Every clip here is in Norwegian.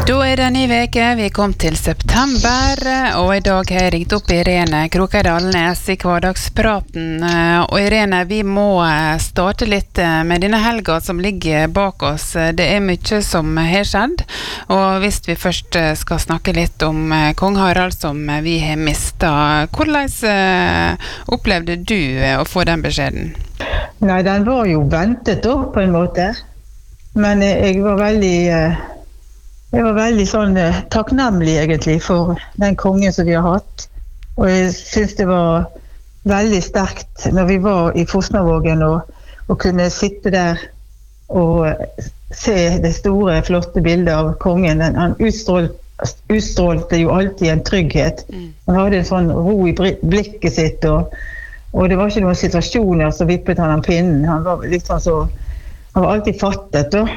Da det en ny veke, vi kom til september, og I dag har jeg ringt opp Irene Krokedalnes I hverdagspraten. Og Irene, vi må starte litt med denne helga som ligger bak oss. Det mye som har skjedd, og hvis vi først skal snakke litt om kong Harald som vi har mistet, hvordan opplevde du å få den beskjeden? Nei, den var jo ventet da, på en måte. Men jeg var veldig sånn takknemlig egentlig for den kongen som vi har hatt. Og jeg synes det var veldig sterkt når vi var I Fosnavågen og kunne sitte der og se det store, flotte bildet av kongen. Han utstrålte jo alltid en trygghet. Han hadde en sånn ro I blikket sitt, og det var ikke noen situasjoner så vippet han pinnen. Han var litt sånn så han var alltid fattet da.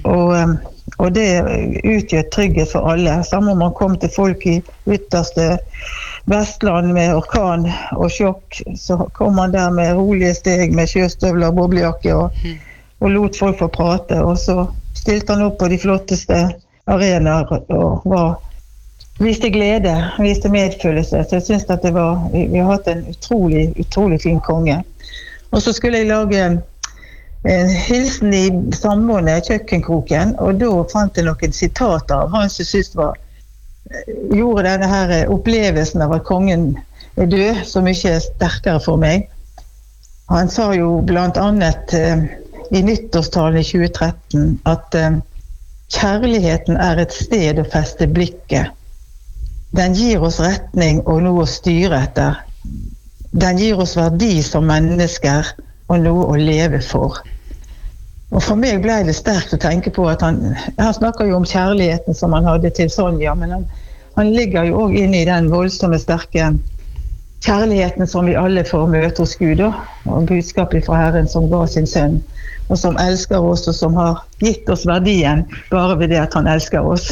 Og det utgjør trygghet for alle. Samme om man kom til folk I ytterste Vestland med orkan og sjokk, så kom man der med rolige steg med sjøstøvler og boblejakke og lot folk få prate. Og så stilte han opp på de flotteste arenaer og viste glede, viste medfølelse. Så jeg synes at vi har hatt en utrolig fin konge. Og så skulle jeg lage en hilsen I samvående kjøkkenkroken, og da fant jeg noen sitater av han som synes gjorde denne her opplevelsen av at kongen død så mye sterkere for meg. Han sa jo blant annet I nyttårstalen I 2013 at kjærligheten et sted å feste blikket. Den gir oss retning og noe å styre etter. Den gir oss verdi som mennesker og noe å leve for. Og for meg ble det sterkt å tenke på at han snakker jo om kjærligheten som han hadde til Sonja, men han ligger jo også inne I den voldsomme sterke kjærligheten som vi alle får møte hos Gud, og budskapet fra Herren som ga sin sønn, og som elsker oss, og som har gitt oss verdien bare ved det at han elsker oss.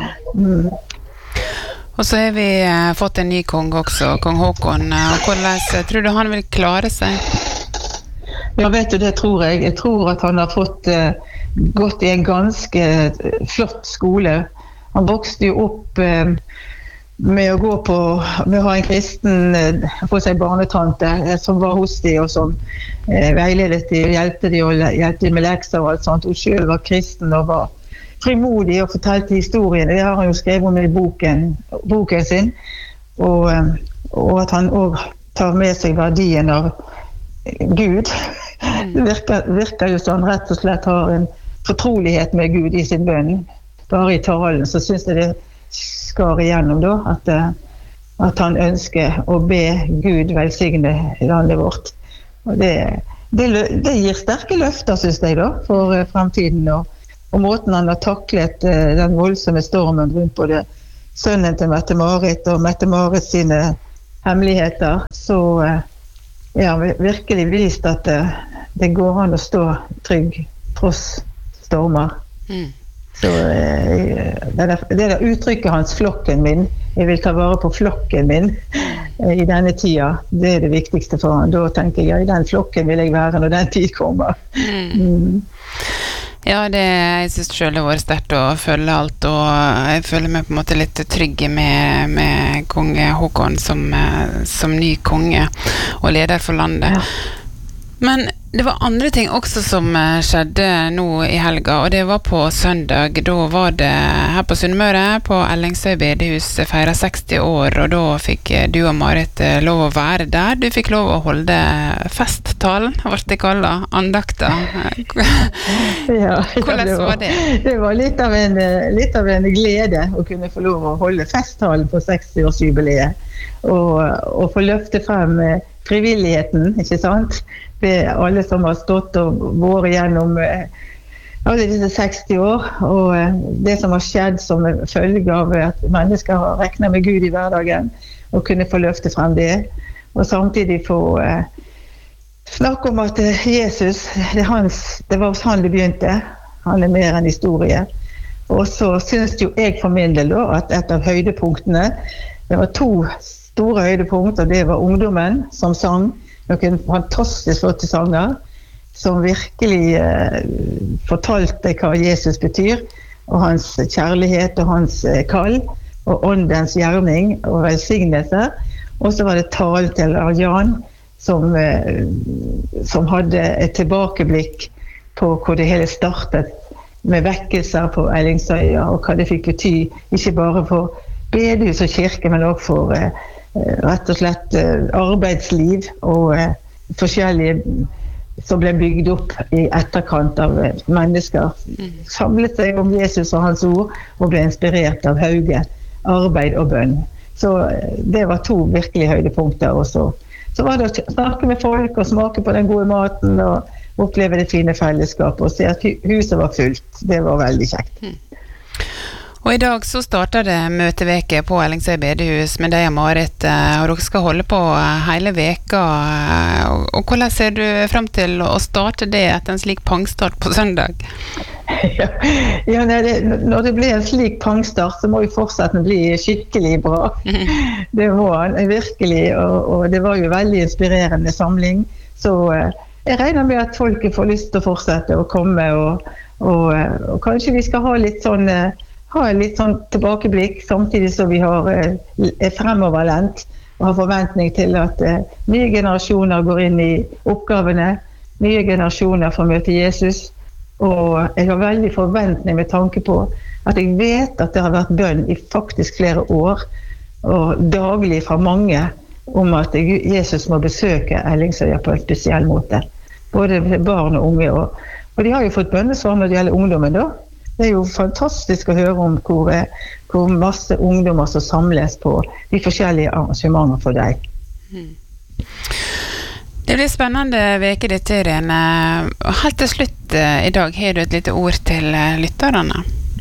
Og så har vi fått en ny kong også, kong Håkon. Hvordan tror du han vil klare seg? Ja, vet du, det tror jeg. Jeg tror at han har fått gått I en ganske flott skole. Han vokste jo opp med å ha en kristen på seg barnetante som var hos de og som veiledet de og hjelpte de med lekser og alt sånt. Hun selv var kristen og var frimodig og fortalte historien. Det har han jo skrevet om I boken sin. Og at han også tar med seg verdien av Gud. Det virker jo sånn rett og slett har en fortrolighet med Gud I sin bønn. Bare I talen så synes jeg det skar igjennom da at han ønsker å be Gud velsigne landet vårt. Og det gir sterke løfter, synes jeg da, for fremtiden og måten han har taklet den voldsomme stormen rundt både sønnen til Mette-Marit og Mette-Marit sine hemmeligheter, så virkelig vist at det går an å stå trygg tross stormer. Så det der uttrykket hans, flokken min, jeg vil ta vare på flokken min I denne tida, det det viktigste for han. Da tenker jeg, I den flokken vil jeg være når den tid kommer. Ja, jeg synes selv det var sterkt å følge alt, og jeg føler meg på en måte litt trygg med kong Håkon som ny konge og leder for landet. Men det var andre ting også som skjedde nå I helga, og det var på søndag. Da var det her på Sunnmøre, på Ellingsøy bedehus, feiret 60 år, og da fikk du og Marit lov å være der. Du fikk lov å holde festtalen, ble det kallet, andakta. Hvordan var det? Det var litt av en glede å kunne få lov å holde festtalen på 60-årsjubileet, og få løfte frem frivilligheten, ikke sant? Det alle som har stått og vært gjennom alle disse 60 år, og det som har skjedd som følge av at mennesker har regnet med Gud I hverdagen, og kunne få løfte frem det, og samtidig få snakke om at Jesus, det var hos han det begynte, han mer enn historie. Og så synes jo jeg for min del da, at et av høydepunktene, det var 2 store høydepunkter, det var ungdommen som sang, noen fantastisk flotte sanger, som virkelig fortalte hva Jesus betyr, og hans kjærlighet og hans kall og åndens gjerning og velsignelse. Og så var det tale til Jan som hadde et tilbakeblikk på hvor det hele startet med vekkelser på Ellingsøya og hva det fikk bety, ikke bare for bedehus og kirke, men også for rett og slett arbeidsliv og forskjellige som ble bygd opp i etterkant av mennesker. Samlet seg om Jesus og hans ord og ble inspirert av Hauge, arbeid og bønn. Så det var 2 virkelige høydepunkter. Og så var det å snakke med folk og smake på den gode maten og oppleve det fine fellesskapet og se at huset var fullt. Det var veldig kjekt. Og i dag så starter det møteveke på Ellingsøy bedehus med deg og Marit, og dere skal holde på hele veka. Og hvordan ser du frem til å starte det etter en slik pangstart på søndag? Når det blir en slik pangstart, så må vi fortsette å bli skikkelig bra. Det må han, virkelig, og det var jo veldig inspirerende samling. Så jeg regner med at folk får lyst til å fortsette å komme, og kanskje vi skal ha litt sånn tilbakeblikk, samtidig som vi er fremoverlent og har forventning til at nye generasjoner går inn i oppgavene, nye generasjoner får møte Jesus, og jeg har veldig forventning med tanke på at jeg vet at det har vært bønn i faktisk flere år, og daglig fra mange, om at Jesus må besøke Ellingsøya på en spesiell måte, både barn og unge, og de har jo fått bønnesvar når det gjelder ungdommen da. Det er jo fantastisk å høre om hvor masse ungdommer som samles på de forskjellige arrangementer for deg. Det blir spennende veke dette, Irene. Helt til slutt i dag, har du et lite ord til lytterne?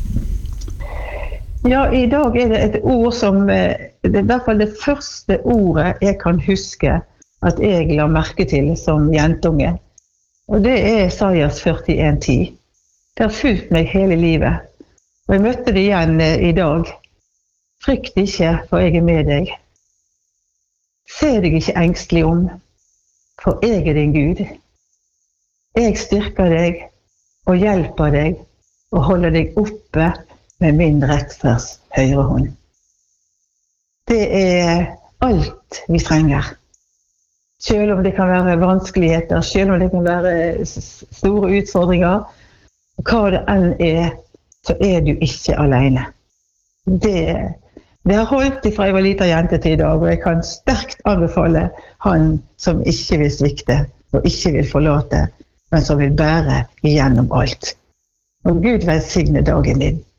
Ja, i dag er det et ord som, det er i hvert fall det første ordet jeg kan huske at jeg la merke til som jentunge. Og det er Isaias 41:10. Det har fulgt meg hele livet, og jeg møtte det igjen i dag. Frykt ikke, for jeg er med deg. Se deg ikke engstelig om, for jeg er din Gud. Jeg styrker deg og hjelper deg og holder deg oppe med min rettferds høyre hånd. Det er alt vi trenger. Selv om det kan være vanskeligheter, selv om det kan være store utfordringer, hva det enn er, så er du ikke alene. Det har holdt ifra jeg var liten jente til i dag, og jeg kan sterkt anbefale han som ikke vil svikte, og ikke vil forlate, men som vil bære igjennom alt. Og Gud velsigne dagen din.